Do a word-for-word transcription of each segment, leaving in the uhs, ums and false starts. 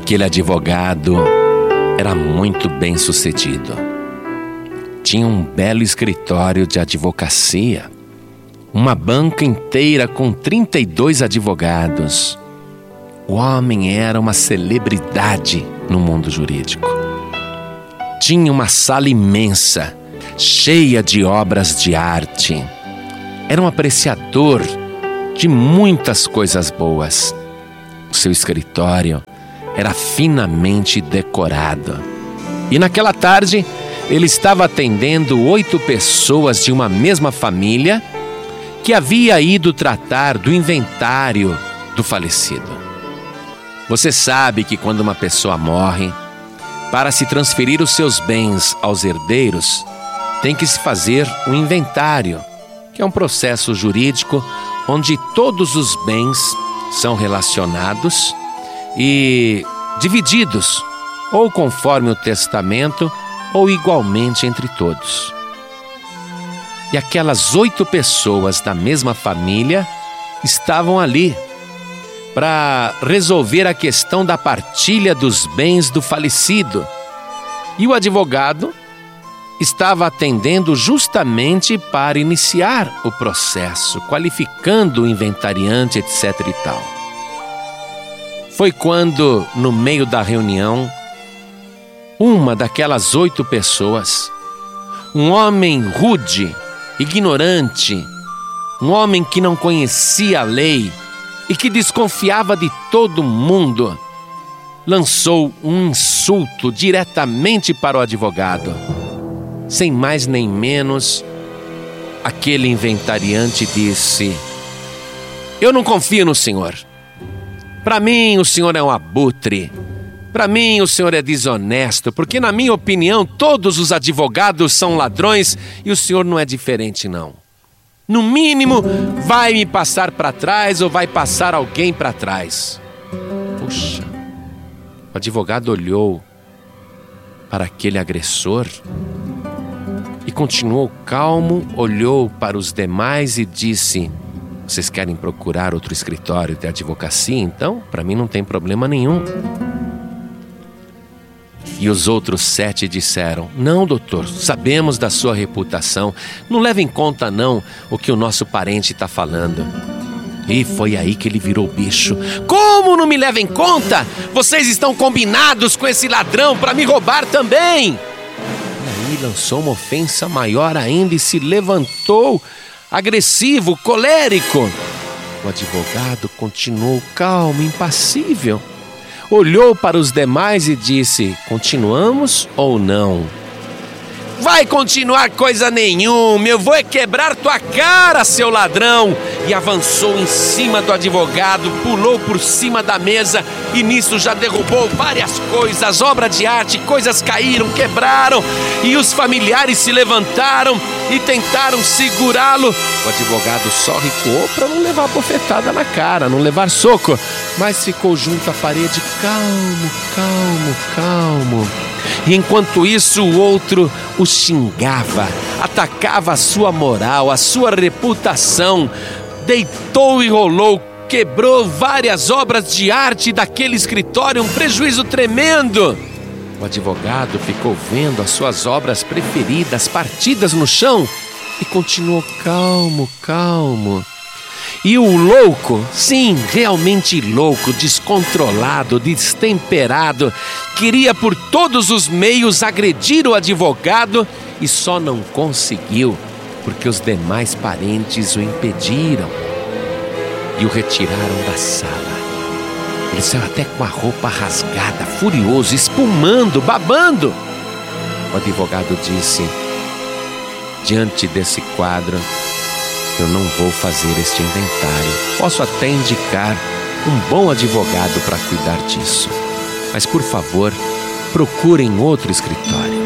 Aquele advogado era muito bem sucedido. Tinha um belo escritório de advocacia, uma banca inteira com trinta e dois advogados. O homem era uma celebridade no mundo jurídico. Tinha uma sala imensa, cheia de obras de arte. Era um apreciador de muitas coisas boas. O seu escritório era finamente decorado. E naquela tarde, ele estava atendendo oito pessoas de uma mesma família que havia ido tratar do inventário do falecido. Você sabe que quando uma pessoa morre, para se transferir os seus bens aos herdeiros, tem que se fazer um inventário, que é um processo jurídico onde todos os bens são relacionados e divididos, ou conforme o testamento, ou igualmente entre todos. E aquelas oito pessoas da mesma família estavam ali para resolver a questão da partilha dos bens do falecido. E o advogado estava atendendo justamente para iniciar o processo, qualificando o inventariante, etc e tal. Foi quando, no meio da reunião, uma daquelas oito pessoas, um homem rude, ignorante, um homem que não conhecia a lei e que desconfiava de todo mundo, lançou um insulto diretamente para o advogado. Sem mais nem menos, aquele inventariante disse: "Eu não confio no senhor. Para mim, o senhor é um abutre. Para mim, o senhor é desonesto, porque, na minha opinião, todos os advogados são ladrões e o senhor não é diferente, não. No mínimo, vai me passar para trás ou vai passar alguém para trás." Puxa, o advogado olhou para aquele agressor e continuou calmo, olhou para os demais e disse: "Vocês querem procurar outro escritório de advocacia? Então, para mim não tem problema nenhum." E os outros sete disseram: "Não, doutor, sabemos da sua reputação. Não leve em conta, não, o que o nosso parente está falando." E foi aí que ele virou bicho. "Como não me leva em conta? Vocês estão combinados com esse ladrão para me roubar também." E aí lançou uma ofensa maior ainda e se levantou, agressivo, colérico. O advogado continuou calmo, impassível. Olhou para os demais e disse: "Continuamos ou não?" "Vai continuar coisa nenhuma, eu vou é quebrar tua cara, seu ladrão!" E avançou em cima do advogado, pulou por cima da mesa e nisso já derrubou várias coisas, obras de arte, coisas caíram, quebraram e os familiares se levantaram e tentaram segurá-lo. O advogado só recuou para não levar bofetada na cara, não levar soco, mas ficou junto à parede, calmo, calmo, calmo. E enquanto isso, o outro o xingava, atacava a sua moral, a sua reputação, deitou e rolou, quebrou várias obras de arte daquele escritório, um prejuízo tremendo. O advogado ficou vendo as suas obras preferidas partidas no chão e continuou calmo, calmo. E o louco, sim, realmente louco, descontrolado, destemperado, queria por todos os meios agredir o advogado e só não conseguiu porque os demais parentes o impediram e o retiraram da sala. Ele saiu até com a roupa rasgada, furioso, espumando, babando. O advogado disse: "Diante desse quadro, eu não vou fazer este inventário. Posso até indicar um bom advogado para cuidar disso. Mas, por favor, procurem outro escritório."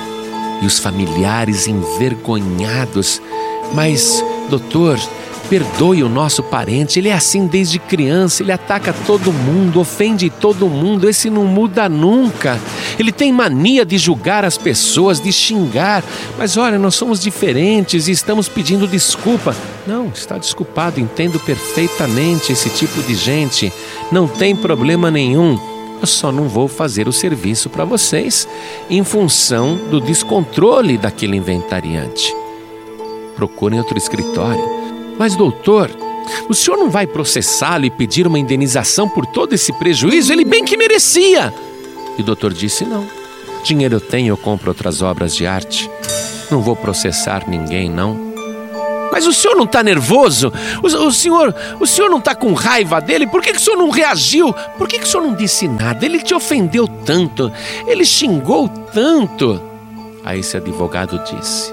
E os familiares envergonhados: "Mas, doutor, perdoe o nosso parente, ele é assim desde criança, ele ataca todo mundo, ofende todo mundo, esse não muda nunca. Ele tem mania de julgar as pessoas, de xingar, mas olha, nós somos diferentes e estamos pedindo desculpa." "Não, está desculpado, entendo perfeitamente esse tipo de gente, não tem problema nenhum. Eu só não vou fazer o serviço para vocês em função do descontrole daquele inventariante. Procurem outro escritório. Mas, doutor, o senhor não vai processá-lo e pedir uma indenização por todo esse prejuízo? Ele bem que merecia. E o doutor disse: não, dinheiro eu tenho, eu compro outras obras de arte. Não vou processar ninguém, não. Mas o senhor não está nervoso? O, o, senhor, o senhor não está com raiva dele? Por que, que o senhor não reagiu? Por que, que o senhor não disse nada? Ele te ofendeu tanto, ele xingou tanto. Aí esse advogado disse: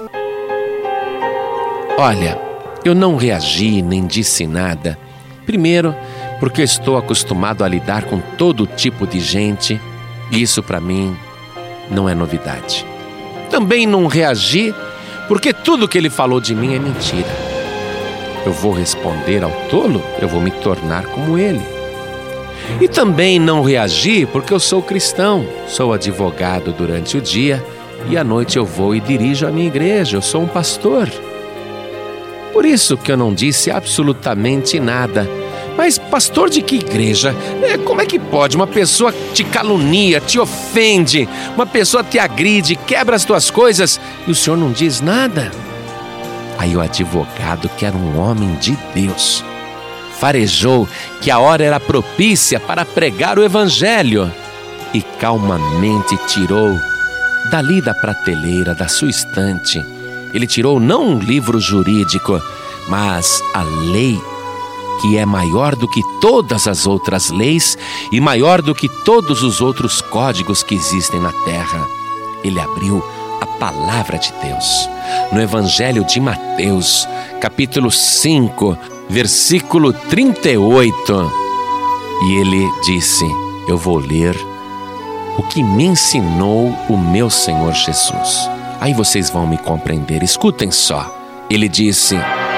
olha, eu não reagi nem disse nada. Primeiro, porque eu estou acostumado a lidar com todo tipo de gente, e isso para mim não é novidade. Também não reagi porque tudo que ele falou de mim é mentira. Eu vou responder ao tolo, eu vou me tornar como ele. E também não reagi porque eu sou cristão, sou advogado durante o dia e à noite eu vou e dirijo a minha igreja, eu sou um pastor. Por isso que eu não disse absolutamente nada. Mas pastor de que igreja? É, como é que pode? Uma pessoa te calunia, te ofende, uma pessoa te agride, quebra as tuas coisas e o senhor não diz nada? Aí o advogado, que era um homem de Deus, farejou que a hora era propícia para pregar o evangelho e calmamente tirou dali da prateleira da sua estante. Ele tirou não um livro jurídico, mas a lei, que é maior do que todas as outras leis e maior do que todos os outros códigos que existem na terra. Ele abriu a palavra de Deus no Evangelho de Mateus, capítulo cinco, versículo trinta e oito. E ele disse: eu vou ler o que me ensinou o meu Senhor Jesus. Aí vocês vão me compreender, escutem só. Ele disse: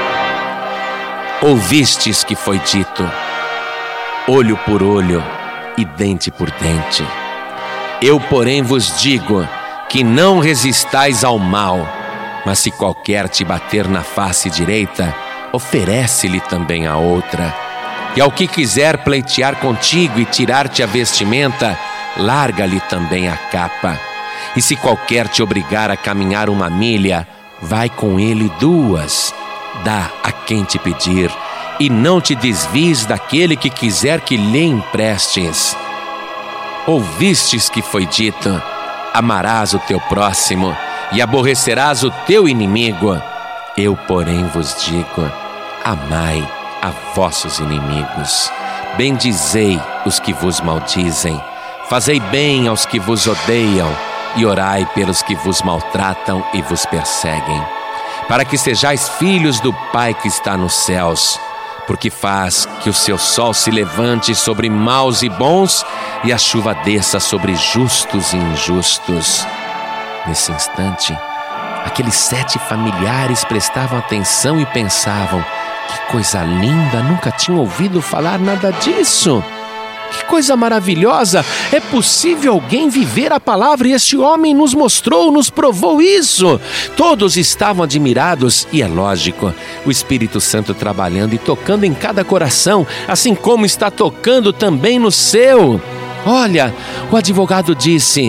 ouvistes que foi dito, olho por olho e dente por dente. Eu, porém, vos digo que não resistais ao mal, mas se qualquer te bater na face direita, oferece-lhe também a outra. E ao que quiser pleitear contigo e tirar-te a vestimenta, larga-lhe também a capa. E se qualquer te obrigar a caminhar uma milha, vai com ele duas. Dá a quem te pedir, e não te desvies daquele que quiser que lhe emprestes. Ouvistes que foi dito: amarás o teu próximo e aborrecerás o teu inimigo. Eu, porém, vos digo: amai a vossos inimigos, bendizei os que vos maldizem, fazei bem aos que vos odeiam e orai pelos que vos maltratam e vos perseguem, para que sejais filhos do Pai que está nos céus, porque faz que o seu sol se levante sobre maus e bons e a chuva desça sobre justos e injustos. Nesse instante, aqueles sete familiares prestavam atenção e pensavam: que coisa linda, nunca tinham ouvido falar nada disso. Que coisa maravilhosa! É possível alguém viver a palavra e este homem nos mostrou, nos provou isso. Todos estavam admirados e é lógico, o Espírito Santo trabalhando e tocando em cada coração, assim como está tocando também no seu. Olha, o advogado disse: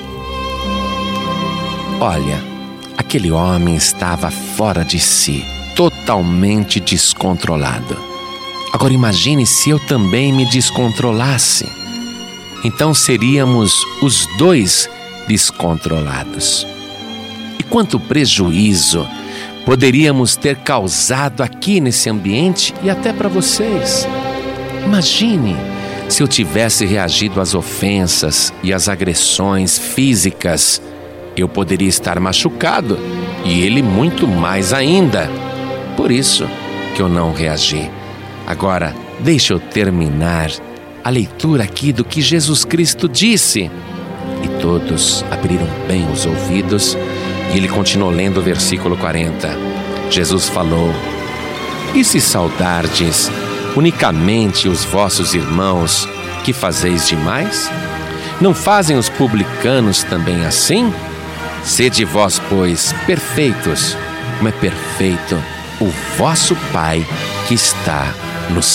olha, aquele homem estava fora de si, totalmente descontrolado. Agora imagine se eu também me descontrolasse. Então seríamos os dois descontrolados. E quanto prejuízo poderíamos ter causado aqui nesse ambiente e até para vocês. Imagine se eu tivesse reagido às ofensas e às agressões físicas. Eu poderia estar machucado e ele muito mais ainda. Por isso que eu não reagi. Agora, deixa eu terminar a leitura aqui do que Jesus Cristo disse. E todos abriram bem os ouvidos e ele continuou lendo o versículo quarenta. Jesus falou: e se saudardes unicamente os vossos irmãos, que fazeis demais? Não fazem os publicanos também assim? Sede vós, pois, perfeitos, como é perfeito o vosso Pai que está no céu.